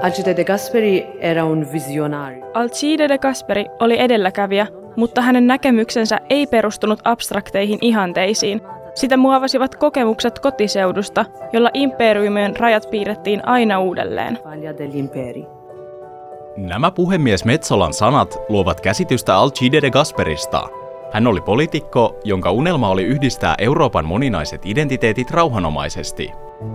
Alcide de Gasperi era un visionario. Alcide de Gasperi oli edelläkävijä, mutta hänen näkemyksensä ei perustunut abstrakteihin ihanteisiin. Sitä muovasivat kokemukset kotiseudusta, jolla imperiumien rajat piirrettiin aina uudelleen. Nämä puhemies Metsolan sanat luovat käsitystä Alcide de Gasperista. Hän oli poliitikko, jonka unelma oli yhdistää Euroopan moninaiset identiteetit rauhanomaisesti.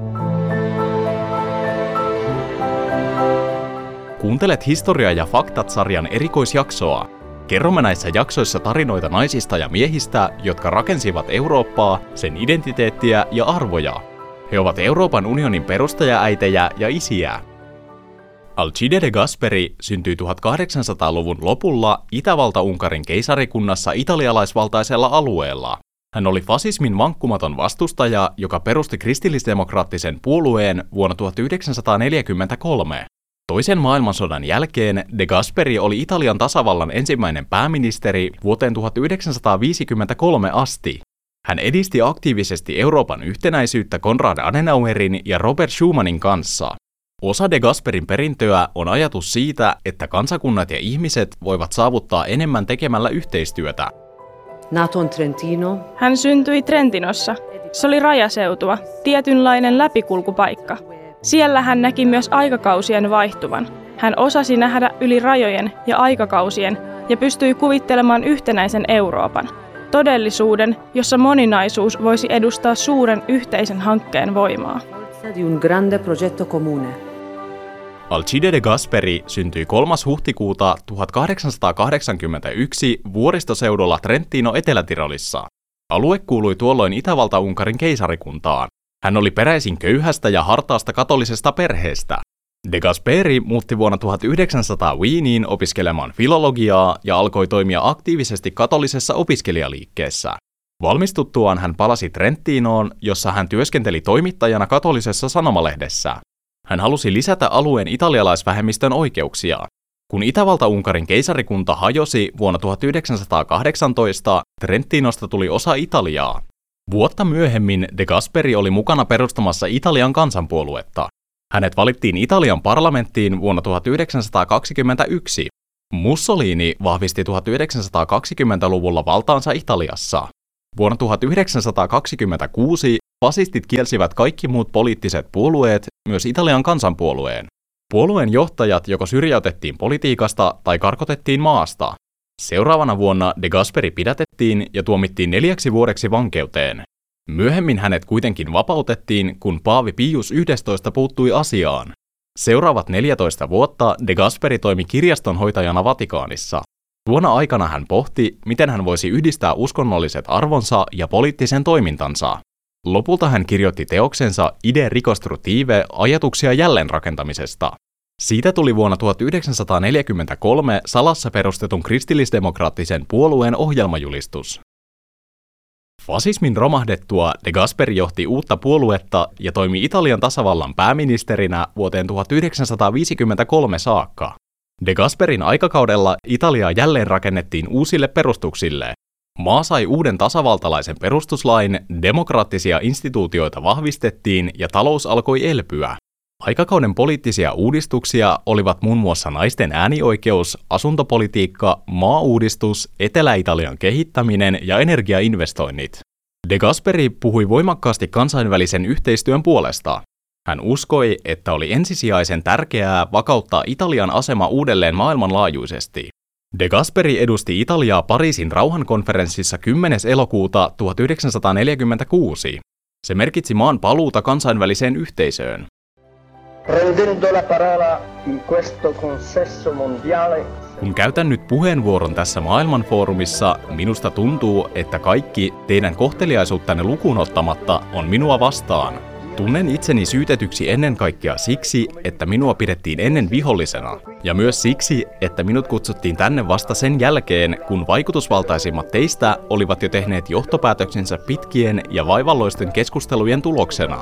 Kuuntelet Historia ja faktat-sarjan erikoisjaksoa. Kerromme näissä jaksoissa tarinoita naisista ja miehistä, jotka rakensivat Eurooppaa, sen identiteettiä ja arvoja. He ovat Euroopan unionin perustajaäitejä ja isiä. Alcide de Gasperi syntyi 1800-luvun lopulla Itävalta-Unkarin keisarikunnassa italialaisvaltaisella alueella. Hän oli fasismin vankkumaton vastustaja, joka perusti kristillisdemokraattisen puolueen vuonna 1943. Toisen maailmansodan jälkeen de Gasperi oli Italian tasavallan ensimmäinen pääministeri vuoteen 1953 asti. Hän edisti aktiivisesti Euroopan yhtenäisyyttä Konrad Adenauerin ja Robert Schumanin kanssa. Osa de Gasperin perintöä on ajatus siitä, että kansakunnat ja ihmiset voivat saavuttaa enemmän tekemällä yhteistyötä. Nato Trentino. Hän syntyi Trentinossa. Se oli rajaseutua, tietynlainen läpikulkupaikka. Siellä hän näki myös aikakausien vaihtuvan. Hän osasi nähdä yli rajojen ja aikakausien ja pystyi kuvittelemaan yhtenäisen Euroopan. Todellisuuden, jossa moninaisuus voisi edustaa suuren yhteisen hankkeen voimaa. Alcide de Gasperi syntyi 3. huhtikuuta 1881 vuoristoseudulla Trentino Etelä-Tirolissa. Alue kuului tuolloin Itävalta-Unkarin keisarikuntaan. Hän oli peräisin köyhästä ja hartaasta katolisesta perheestä. De Gasperi muutti vuonna 1900 Wieniin opiskelemaan filologiaa ja alkoi toimia aktiivisesti katolisessa opiskelijaliikkeessä. Valmistuttuaan hän palasi Trentinoon, jossa hän työskenteli toimittajana katolisessa sanomalehdessä. Hän halusi lisätä alueen italialaisvähemmistön oikeuksia. Kun Itävalta-Unkarin keisarikunta hajosi vuonna 1918, Trentinosta tuli osa Italiaa. Vuotta myöhemmin de Gasperi oli mukana perustamassa Italian kansanpuoluetta. Hänet valittiin Italian parlamenttiin vuonna 1921. Mussolini vahvisti 1920-luvulla valtaansa Italiassa. Vuonna 1926 fasistit kielsivät kaikki muut poliittiset puolueet, myös Italian kansanpuolueen. Puolueen johtajat joko syrjäytettiin politiikasta tai karkotettiin maasta. Seuraavana vuonna de Gasperi pidätettiin ja tuomittiin 4 vuodeksi vankeuteen. Myöhemmin hänet kuitenkin vapautettiin, kun paavi Pius XI puuttui asiaan. Seuraavat 14 vuotta de Gasperi toimi kirjastonhoitajana Vatikaanissa. Tuona aikana hän pohti, miten hän voisi yhdistää uskonnolliset arvonsa ja poliittisen toimintansa. Lopulta hän kirjoitti teoksensa Ide Ricostrutive ajatuksia jälleenrakentamisesta. Siitä tuli vuonna 1943 salassa perustetun kristillisdemokraattisen puolueen ohjelmajulistus. Fasismin romahdettua de Gasperi johti uutta puoluetta ja toimi Italian tasavallan pääministerinä vuoteen 1953 saakka. De Gasperin aikakaudella Italiaa jälleen rakennettiin uusille perustuksille. Maa sai uuden tasavaltalaisen perustuslain, demokraattisia instituutioita vahvistettiin ja talous alkoi elpyä. Aikakauden poliittisia uudistuksia olivat muun muassa naisten äänioikeus, asuntopolitiikka, maauudistus, Etelä-Italian kehittäminen ja energiainvestoinnit. De Gasperi puhui voimakkaasti kansainvälisen yhteistyön puolesta. Hän uskoi, että oli ensisijaisen tärkeää vakauttaa Italian asema uudelleen maailmanlaajuisesti. De Gasperi edusti Italiaa Pariisin rauhankonferenssissa 10. elokuuta 1946. Se merkitsi maan paluuta kansainväliseen yhteisöön. Kun käytän nyt puheenvuoron tässä maailmanfoorumissa, minusta tuntuu, että kaikki teidän kohteliaisuuttanne lukuun ottamatta on minua vastaan. Tunnen itseni syytetyksi ennen kaikkea siksi, että minua pidettiin ennen vihollisena, ja myös siksi, että minut kutsuttiin tänne vasta sen jälkeen, kun vaikutusvaltaisimmat teistä olivat jo tehneet johtopäätöksensä pitkien ja vaivalloisten keskustelujen tuloksena.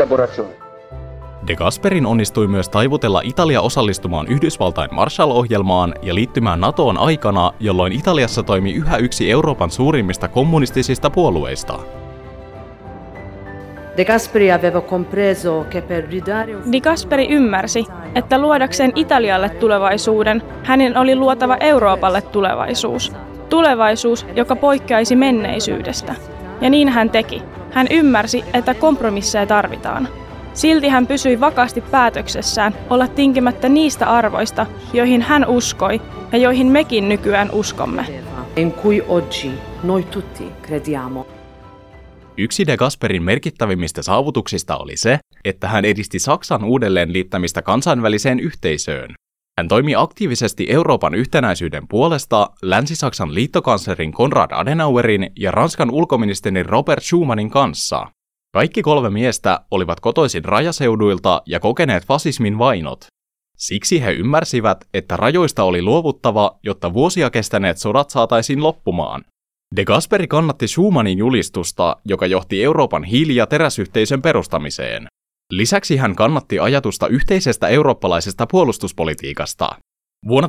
De Gasperin onnistui myös taivutella Italia osallistumaan Yhdysvaltain Marshall-ohjelmaan ja liittymään NATOon aikana, jolloin Italiassa toimi yhä yksi Euroopan suurimmista kommunistisista puolueista. De Gasperi aveva compreso che per ridare De Gasperi ymmärsi, että luodakseen Italialle tulevaisuuden, hänen oli luotava Euroopalle tulevaisuus. Tulevaisuus, joka poikkeaisi menneisyydestä. Ja niin hän teki. Hän ymmärsi, että kompromisseja tarvitaan. Silti hän pysyi vakaasti päätöksessään olla tinkimättä niistä arvoista, joihin hän uskoi ja joihin mekin nykyään uskomme. in cui oggi noi tutti crediamo. Yksi De Gasperin merkittävimmistä saavutuksista oli se, että hän edisti Saksan uudelleen liittämistä kansainväliseen yhteisöön. Hän toimi aktiivisesti Euroopan yhtenäisyyden puolesta Länsi-Saksan liittokanslerin Konrad Adenauerin ja Ranskan ulkoministerin Robert Schumanin kanssa. Kaikki kolme miestä olivat kotoisin rajaseuduilta ja kokeneet fasismin vainot. Siksi he ymmärsivät, että rajoista oli luovuttava, jotta vuosia kestäneet sodat saataisiin loppumaan. De Gasperi kannatti Schumanin julistusta, joka johti Euroopan hiili- ja teräsyhteisön perustamiseen. Lisäksi hän kannatti ajatusta yhteisestä eurooppalaisesta puolustuspolitiikasta. Vuonna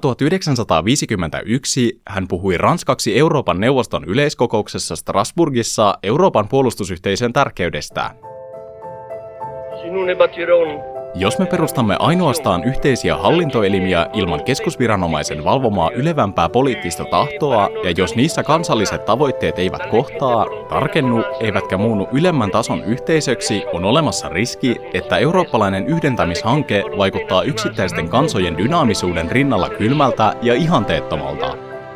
1951 hän puhui ranskaksi Euroopan neuvoston yleiskokouksessa Strasbourgissa Euroopan puolustusyhteisön tärkeydestä. Jos me perustamme ainoastaan yhteisiä hallintoelimiä ilman keskusviranomaisen valvomaa ylevämpää poliittista tahtoa, ja jos niissä kansalliset tavoitteet eivät kohtaa, tarkennu eivätkä muunnu ylemmän tason yhteisöksi, on olemassa riski, että eurooppalainen yhdentämishanke vaikuttaa yksittäisten kansojen dynaamisuuden rinnalla kylmältä ja ihanteettomalta.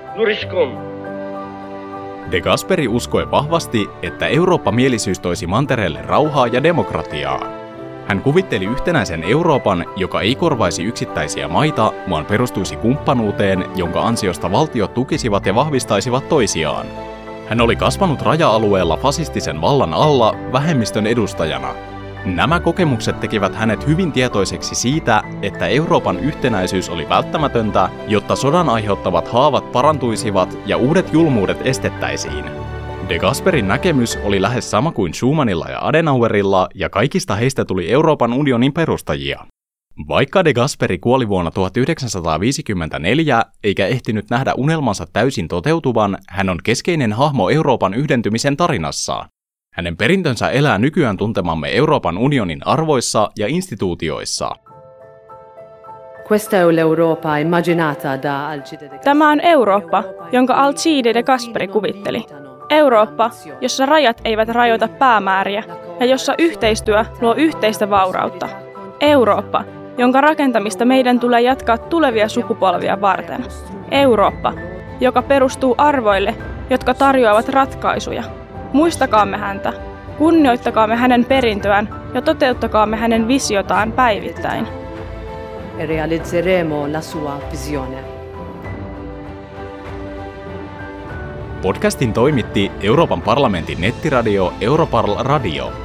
De Gasperi uskoi vahvasti, että Eurooppa-mielisyys toisi mantereelle rauhaa ja demokratiaa. Hän kuvitteli yhtenäisen Euroopan, joka ei korvaisi yksittäisiä maita, vaan perustuisi kumppanuuteen, jonka ansiosta valtiot tukisivat ja vahvistaisivat toisiaan. Hän oli kasvanut raja-alueella fasistisen vallan alla vähemmistön edustajana. Nämä kokemukset tekivät hänet hyvin tietoiseksi siitä, että Euroopan yhtenäisyys oli välttämätöntä, jotta sodan aiheuttavat haavat parantuisivat ja uudet julmuudet estettäisiin. De Gasperin näkemys oli lähes sama kuin Schumannilla ja Adenauerilla, ja kaikista heistä tuli Euroopan unionin perustajia. Vaikka De Gasperi kuoli vuonna 1954, eikä ehtinyt nähdä unelmansa täysin toteutuvan, hän on keskeinen hahmo Euroopan yhdentymisen tarinassa. Hänen perintönsä elää nykyään tuntemamme Euroopan unionin arvoissa ja instituutioissa. Tämä on Eurooppa, jonka Alcide de Gasperi kuvitteli. Eurooppa, jossa rajat eivät rajoita päämääriä ja jossa yhteistyö luo yhteistä vaurautta. Eurooppa, jonka rakentamista meidän tulee jatkaa tulevia sukupolvia varten. Eurooppa, joka perustuu arvoille, jotka tarjoavat ratkaisuja. Muistakaamme häntä, kunnioittakaamme hänen perintöään ja toteuttakaamme hänen visiotaan päivittäin. E realizzeremo la sua visione. Podcastin toimitti Euroopan parlamentin nettiradio Europarl Radio.